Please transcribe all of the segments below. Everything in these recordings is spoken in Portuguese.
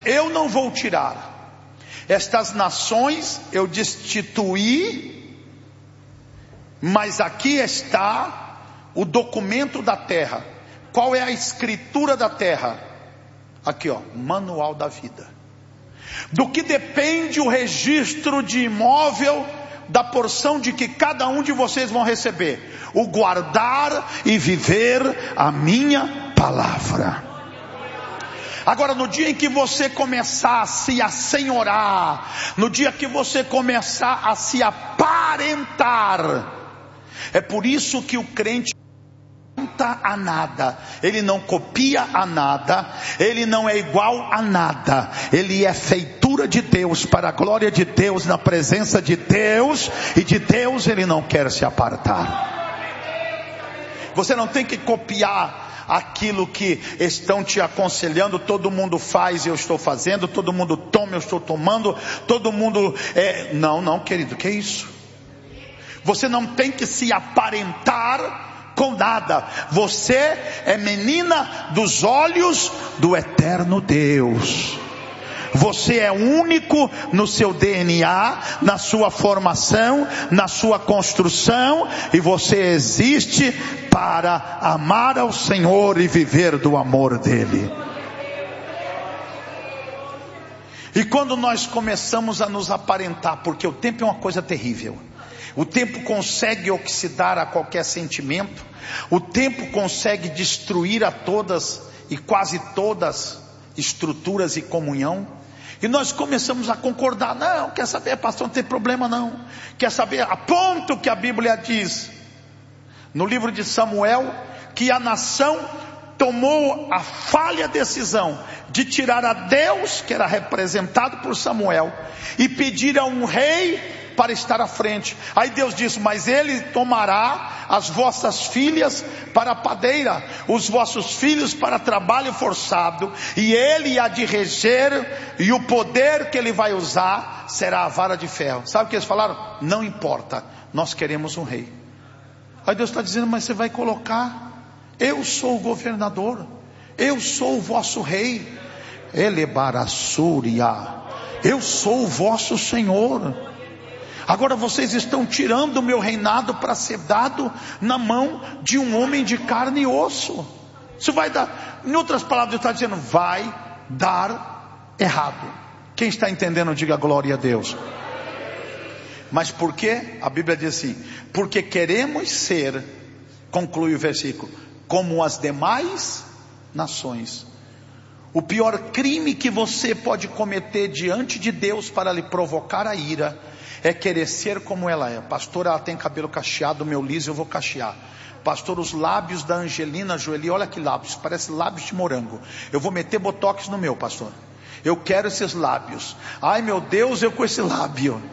Eu não vou tirar estas nações, eu destituí, mas aqui está o documento da terra. Qual é a escritura da terra? Aqui, ó, manual da vida. Do que depende o registro de imóvel da porção de que cada um de vocês vão receber: o guardar e viver a minha palavra. Agora, no dia em que você começar a se assenhorar, no dia que você começar a se aparentar, é por isso que o crente não aparenta a nada, ele não copia a nada, ele não é igual a nada, ele é feitura de Deus, para a glória de Deus, na presença de Deus, e de Deus ele não quer se apartar. Você não tem que copiar aquilo que estão te aconselhando. Todo mundo faz, eu estou fazendo. Todo mundo toma, eu estou tomando. Todo mundo não, querido, que é isso? Você não tem que se aparentar com nada. Você é menina dos olhos do eterno Deus. Você é único no seu DNA, na sua formação, na sua construção, e você existe para amar ao Senhor e viver do amor dele. E quando nós começamos a nos aparentar, porque o tempo é uma coisa terrível, o tempo consegue oxidar a qualquer sentimento, o tempo consegue destruir a todas e quase todas estruturas e comunhão. E nós começamos a concordar: não, quer saber, pastor, não tem problema não. Quer saber, a ponto que a Bíblia diz, no livro de Samuel, que a nação tomou a falha decisão de tirar a Deus, que era representado por Samuel, e pedir a um rei para estar à frente. Aí Deus disse: mas ele tomará as vossas filhas para a padeira, os vossos filhos para trabalho forçado, e ele há de reger, e o poder que ele vai usar será a vara de ferro. Sabe o que eles falaram? Não importa, nós queremos um rei. Aí Deus está dizendo: mas você vai colocar, eu sou o governador, eu sou o vosso rei, Elebarassúria, eu sou o vosso Senhor. Agora vocês estão tirando o meu reinado para ser dado na mão de um homem de carne e osso. Isso vai dar, em outras palavras, Deus está dizendo: vai dar errado. Quem está entendendo, diga glória a Deus. Mas por quê? A Bíblia diz assim: porque queremos ser, conclui o versículo, como as demais nações. O pior crime que você pode cometer diante de Deus para lhe provocar a ira é querer ser como ela é. Pastor, ela tem cabelo cacheado, o meu liso eu vou cachear. Pastor, os lábios da Angelina Jolie, olha que lábios, parece lábios de morango, eu vou meter botox no meu, pastor. Eu quero esses lábios. Ai meu Deus, eu com esse lábio.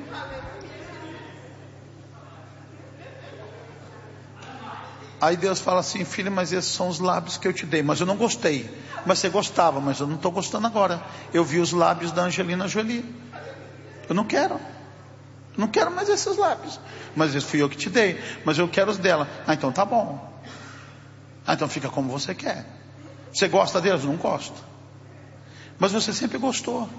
Aí Deus fala assim: filho, mas esses são os lábios que eu te dei, mas eu não gostei. Mas você gostava, mas eu não estou gostando agora. Eu vi os lábios da Angelina Jolie, eu não quero. Não quero mais esses lábios. Mas esse fui eu que te dei, mas eu quero os dela. Ah, então tá bom. Ah, então fica como você quer. Você gosta deles? Não gosto. Mas você sempre gostou.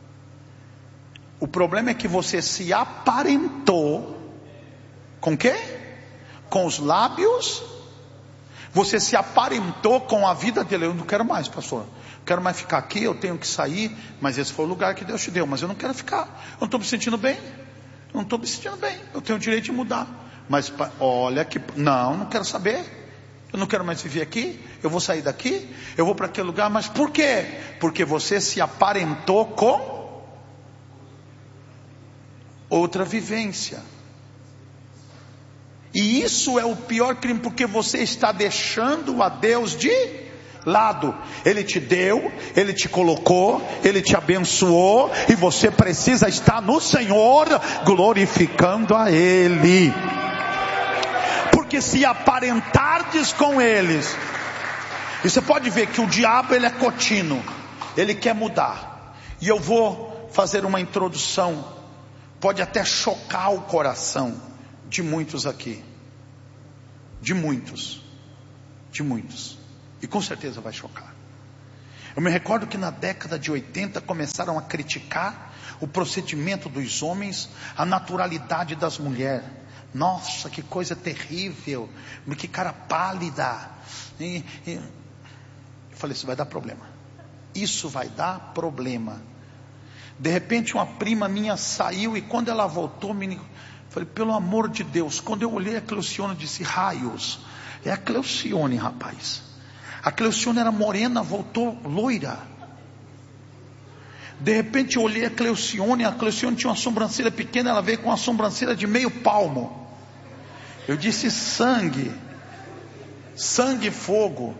O problema é que você se aparentou com o quê? Com os lábios. Você se aparentou com a vida dele. Eu não quero mais, pastor, eu quero mais ficar aqui, eu tenho que sair. Mas esse foi o lugar que Deus te deu, mas eu não quero ficar, eu não estou me sentindo bem. Eu não estou me sentindo bem, eu tenho o direito de mudar. Mas olha que, não quero saber. Eu não quero mais viver aqui, eu vou sair daqui, eu vou para aquele lugar. Mas por quê? Porque você se aparentou com outra vivência. E isso é o pior crime, porque você está deixando a Deus de lado. Ele te deu, ele te colocou, ele te abençoou, e você precisa estar no Senhor, glorificando a Ele. Porque se aparentardes com eles, e você pode ver que o diabo, ele é contínuo, ele quer mudar. E eu vou fazer uma introdução, pode até chocar o coração de muitos aqui, de muitos, e com certeza vai chocar. Eu me recordo que na década de 80 começaram a criticar o procedimento dos homens, a naturalidade das mulheres. Nossa, que coisa terrível, que cara pálida. Eu falei, isso vai dar problema. Isso vai dar problema. De repente uma prima minha saiu, e quando ela voltou, falei, pelo amor de Deus. Quando eu olhei a Cleucione, eu disse, raios, é a Cleucione, rapaz. A Cleucione era morena, voltou loira. De repente eu olhei a Cleucione tinha uma sobrancelha pequena, ela veio com uma sobrancelha de meio palmo. Eu disse, sangue e fogo.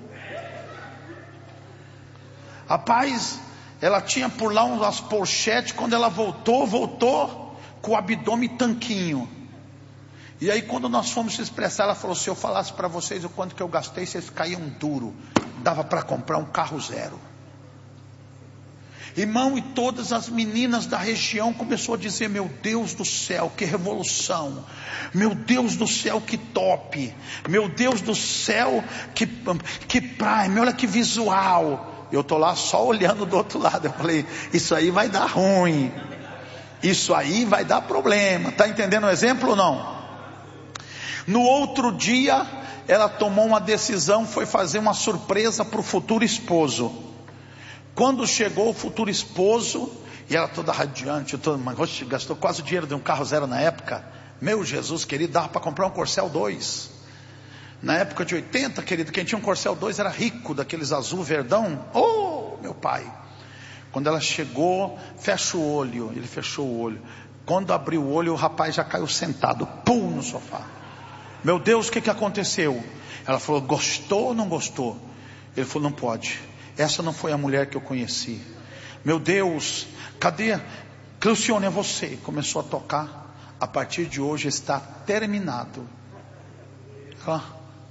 Rapaz, ela tinha por lá umas pochetes. Quando ela voltou com o abdômen tanquinho. E aí quando nós fomos se expressar, ela falou, se eu falasse para vocês o quanto que eu gastei, vocês caíam duro. Dava para comprar um carro zero. Irmão, e todas as meninas da região começou a dizer, meu Deus do céu, que revolução. Meu Deus do céu, que top. Meu Deus do céu, que prime, olha que visual. Eu estou lá só olhando do outro lado. Eu falei, isso aí vai dar ruim. Isso aí vai dar problema. Está entendendo o exemplo ou não? No outro dia, ela tomou uma decisão, foi fazer uma surpresa para o futuro esposo. Quando chegou o futuro esposo, e ela toda radiante, gastou quase o dinheiro de um carro zero na época. Meu Jesus querido, dava para comprar um Corcel 2. Na época de 80, querido, quem tinha um Corcel 2 era rico, daqueles azul verdão. Oh, meu pai. Quando ela chegou, fecha o olho. Ele fechou o olho. Quando abriu o olho, o rapaz já caiu sentado, pum, no sofá. Meu Deus, o que aconteceu? Ela falou, gostou ou não gostou? Ele falou, não pode. Essa não foi a mulher que eu conheci. Meu Deus, cadê? Cleucione, é você. Começou a tocar. A partir de hoje está terminado. Ela,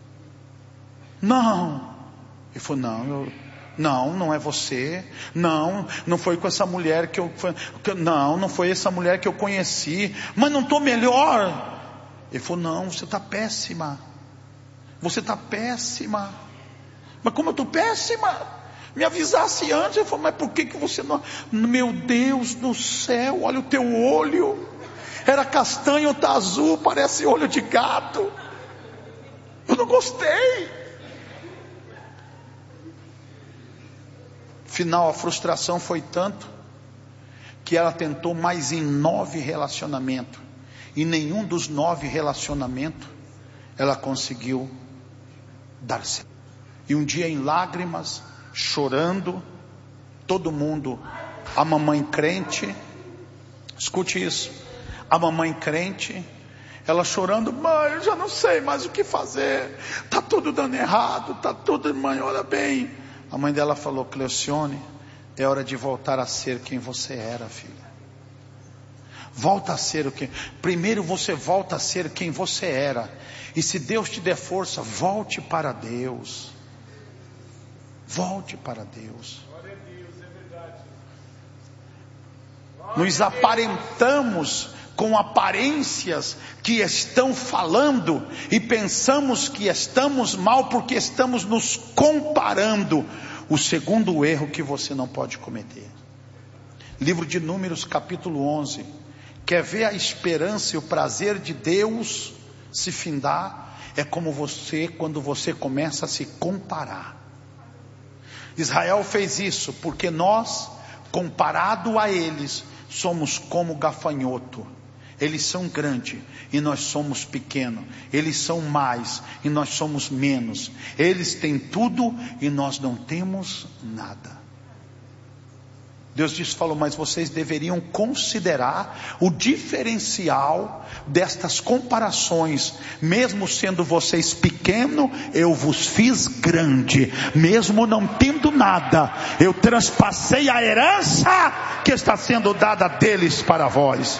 não. Ele falou, não é você. Não foi com essa mulher que eu... Não foi essa mulher que eu conheci. Mas não estou melhor. Ele falou, não, você está péssima. Você está péssima. Mas como eu estou péssima? Me avisasse antes. Eu falei, mas por que você não... Meu Deus do céu, olha o teu olho. Era castanho, está azul, parece olho de gato. Eu não gostei. Final, a frustração foi tanto que ela tentou mais em 9 relacionamentos. E nenhum dos 9 relacionamentos ela conseguiu dar certo. E um dia em lágrimas, chorando, todo mundo, a mamãe crente, escute isso, a mamãe crente, ela chorando, mãe, eu já não sei mais o que fazer, está tudo dando errado, está tudo, mãe, olha bem. A mãe dela falou, Cleucione, é hora de voltar a ser quem você era, filha. Volta a ser o que... Primeiro você volta a ser quem você era. E se Deus te der força, volte para Deus. Volte para Deus. Nos aparentamos com aparências que estão falando e pensamos que estamos mal porque estamos nos comparando. O segundo erro que você não pode cometer. Livro de Números, capítulo 11. Quer ver a esperança e o prazer de Deus se findar? É como você, quando você começa a se comparar. Israel fez isso, porque nós, comparado a eles, somos como gafanhoto. Eles são grandes e nós somos pequenos. Eles são mais e nós somos menos. Eles têm tudo e nós não temos nada. Deus falou, mas vocês deveriam considerar o diferencial destas comparações. Mesmo sendo vocês pequenos, eu vos fiz grande. Mesmo não tendo nada, eu transpassei a herança que está sendo dada deles para vós.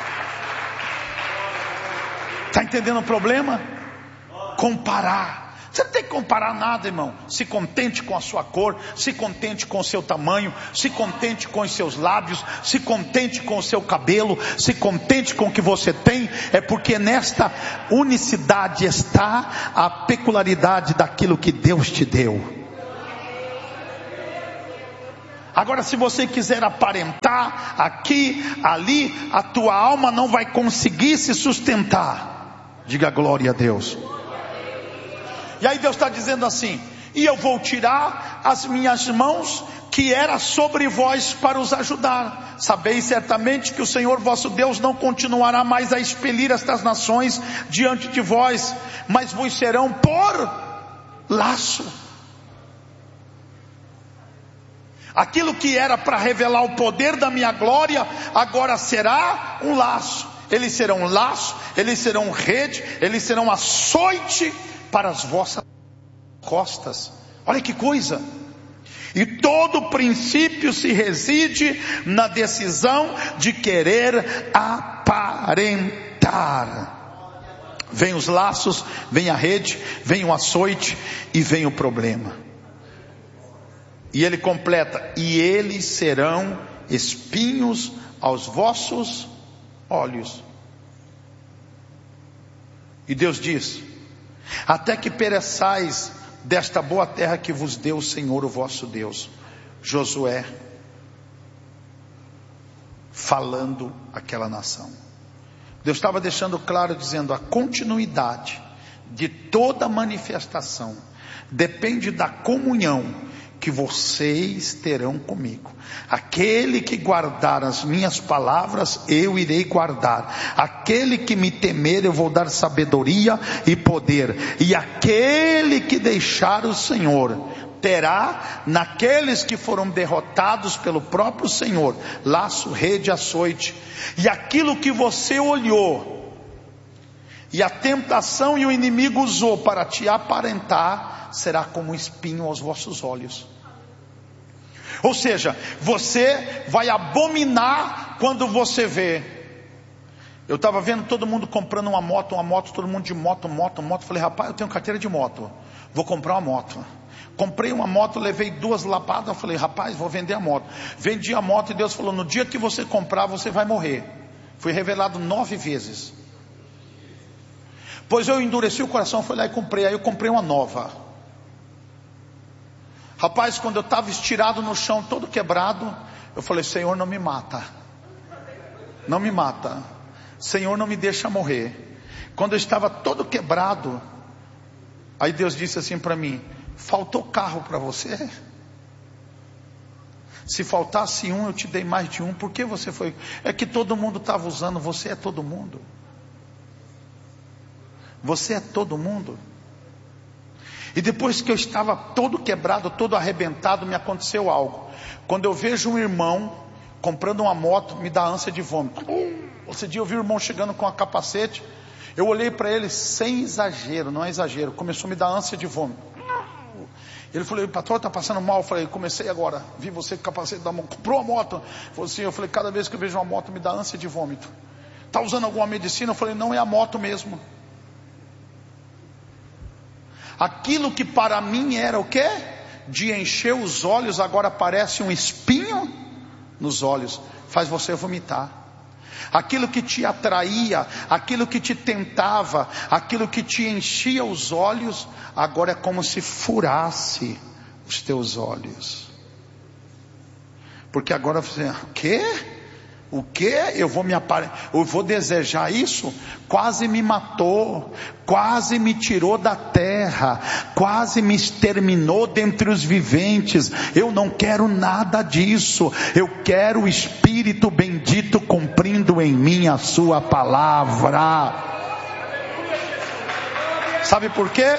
Está entendendo o problema? Comparar. Você não tem que comparar nada, irmão. Se contente com a sua cor, se contente com o seu tamanho, se contente com os seus lábios, se contente com o seu cabelo, se contente com o que você tem. É porque nesta unicidade está a peculiaridade daquilo que Deus te deu. Agora, se você quiser aparentar aqui, ali, a tua alma não vai conseguir se sustentar. Diga glória a Deus. E aí Deus está dizendo assim: e eu vou tirar as minhas mãos que era sobre vós para os ajudar. Sabeis certamente que o Senhor vosso Deus não continuará mais a expelir estas nações diante de vós, mas vos serão por laço. Aquilo que era para revelar o poder da minha glória, agora será um laço. Eles serão laço, eles serão rede, eles serão açoite para as vossas costas. Olha que coisa! E todo princípio se reside na decisão de querer aparentar. Vem os laços, vem a rede, vem o açoite e vem o problema. E ele completa: e eles serão espinhos aos vossos olhos. E Deus diz: até que pereçais desta boa terra que vos deu o Senhor, o vosso Deus. Josué falando àquela nação. Deus estava deixando claro, dizendo: a continuidade de toda manifestação depende da comunhão que vocês terão comigo. Aquele que guardar as minhas palavras, eu irei guardar. Aquele que me temer, eu vou dar sabedoria e poder. E aquele que deixar o Senhor, terá naqueles que foram derrotados pelo próprio Senhor, laço, rede, açoite. E aquilo que você olhou, e a tentação e o inimigo usou para te aparentar, será como um espinho aos vossos olhos. Ou seja, você vai abominar quando você vê. Eu estava vendo todo mundo comprando uma moto, todo mundo de moto. Falei: rapaz, eu tenho carteira de moto, vou comprar uma moto. Comprei uma moto, levei 2 lapadas, falei: rapaz, vou vender a moto. Vendi a moto e Deus falou: no dia que você comprar, você vai morrer. Fui revelado 9 vezes. Pois eu endureci o coração, fui lá e comprei. Aí eu comprei uma nova. Rapaz, quando eu estava estirado no chão, todo quebrado, eu falei: Senhor, não me mata. Não me mata. Senhor, não me deixa morrer. Quando eu estava todo quebrado, aí Deus disse assim para mim: faltou carro para você? Se faltasse um, eu te dei mais de um. Por que você foi? É que todo mundo estava usando. Você é todo mundo. Você é todo mundo. E depois que eu estava todo quebrado, todo arrebentado, me aconteceu algo. Quando eu vejo um irmão comprando uma moto, me dá ânsia de vômito. Esse dia eu vi o irmão chegando com a capacete. Eu olhei para ele sem exagero, não é exagero. Começou a me dar ânsia de vômito. Ele falou: patrão, está passando mal? Eu falei: comecei agora. Vi você com o capacete da mão. Comprou a moto? Falou assim. Eu falei: cada vez que eu vejo uma moto me dá ânsia de vômito. Está usando alguma medicina? Eu falei: não, é a moto mesmo. Aquilo que para mim era o quê? De encher os olhos, agora parece um espinho nos olhos. Faz você vomitar. Aquilo que te atraía, aquilo que te tentava, aquilo que te enchia os olhos, agora é como se furasse os teus olhos. Porque agora você: o quê? O que? Eu vou desejar isso? Quase me matou, quase me tirou da terra, quase me exterminou dentre os viventes. Eu não quero nada disso. Eu quero o Espírito bendito cumprindo em mim a sua palavra. Sabe por quê?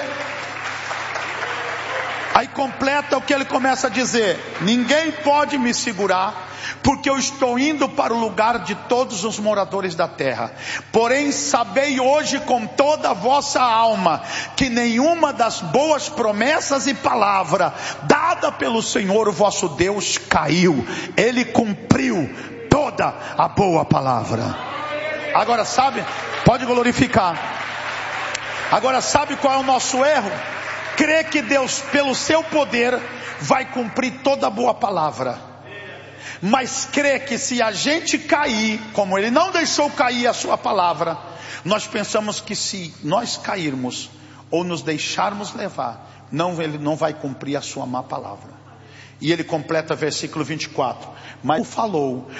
Aí completa o que ele começa a dizer: ninguém pode me segurar, porque eu estou indo para o lugar de todos os moradores da terra. Porém sabei hoje com toda a vossa alma, que nenhuma das boas promessas e palavra dada pelo Senhor o vosso Deus caiu. Ele cumpriu toda a boa palavra. Agora sabe, pode glorificar. Agora sabe qual é o nosso erro? Crer que Deus, pelo seu poder, vai cumprir toda a boa palavra. Mas crê que se a gente cair, como Ele não deixou cair a sua palavra, nós pensamos que se nós cairmos, ou nos deixarmos levar, Ele não vai cumprir a sua má palavra. E ele completa versículo 24. Mas falou: